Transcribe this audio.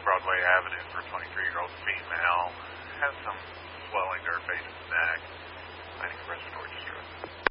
Broadway Avenue for a 23-year-old female. Has some swelling to her face and neck. Finding respiratory distress.